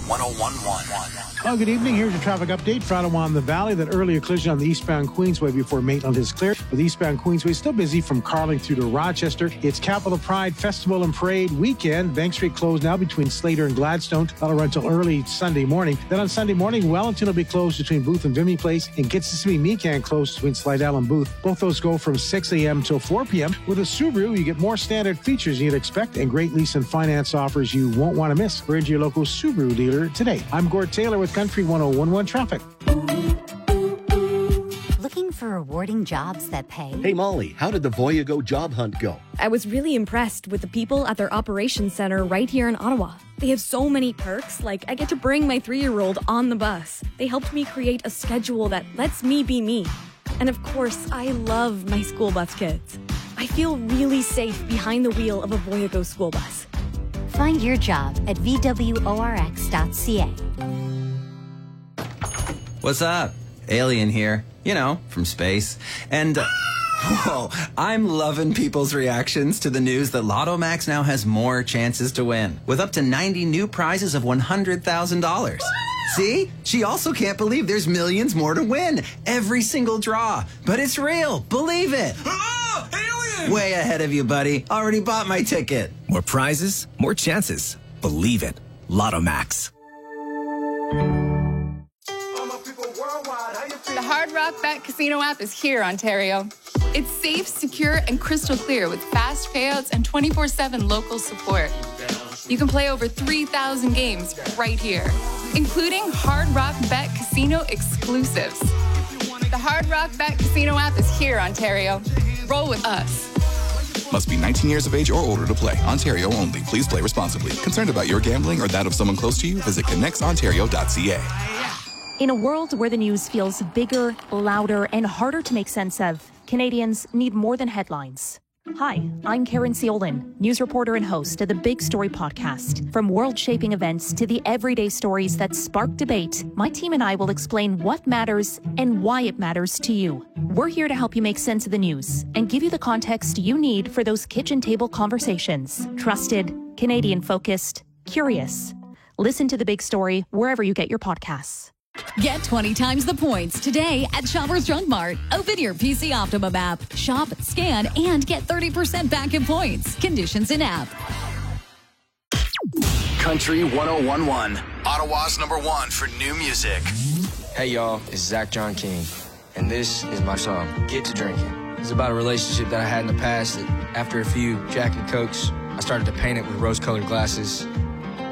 1011. Well, good evening. Here's your traffic update for Ottawa and the Valley. That earlier collision on the eastbound Queensway before Maitland is clear. With eastbound Queensway still busy from Carling through to Rochester. It's Capital Pride Festival and Parade weekend. Bank Street closed now between Slater and Gladstone. That'll run till early Sunday morning. Then on Sunday morning, Wellington will be closed between Booth and Vimy Place, and Gitchissippi-Mecan closed between Slidell and Booth. Both those go from 6 a.m. till 4 p.m. With a Subaru, you get more standard features you'd expect and great lease and finance offers you won't want to miss. We're into your local Subaru dealer today. I'm Gord Taylor with Country 1011 Traffic. Looking for rewarding jobs that pay? Hey, Molly, how did the Voyago job hunt go? I was really impressed with the people at their operations center right here in Ottawa. They have so many perks, like I get to bring my 3-year-old on the bus. They helped me create a schedule that lets me be me. And of course, I love my school bus kids. I feel really safe behind the wheel of a Voyago school bus. Find your job at VWORX.ca. What's up? Alien here. You know, from space. And, whoa, I'm loving people's reactions to the news that Lotto Max now has more chances to win, with up to 90 new prizes of $100,000. See? She also can't believe there's millions more to win. Every single draw. But it's real. Believe it. Oh, alien! Way ahead of you, buddy. Already bought my ticket. More prizes, more chances. Believe it. Lotto Max. The Hard Rock Bet Casino app is here, Ontario. It's safe, secure, and crystal clear with fast payouts and 24/7 local support. You can play over 3,000 games right here, including Hard Rock Bet Casino exclusives. The Hard Rock Bet Casino app is here, Ontario. Roll with us. Must be 19 years of age or older to play. Ontario only. Please play responsibly. Concerned about your gambling or that of someone close to you? Visit connectsontario.ca. In a world where the news feels bigger, louder, and harder to make sense of, Canadians need more than headlines. Hi, I'm Karen Ciolin, news reporter and host of the Big Story podcast. From world-shaping events to the everyday stories that spark debate, my team and I will explain what matters and why it matters to you. We're here to help you make sense of the news and give you the context you need for those kitchen table conversations. Trusted, Canadian-focused, curious. Listen to The Big Story wherever you get your podcasts. Get 20 times the points today at Shoppers Drug Mart. Open your PC Optimum app, shop, scan, and get 30% back in points. Conditions in app. Country 1011. Ottawa's #1 for new music. Hey y'all, it's Zach John King, and this is my song, Get to Drinking. It's about a relationship that I had in the past that after a few Jack and Cokes, I started to paint it with rose-colored glasses.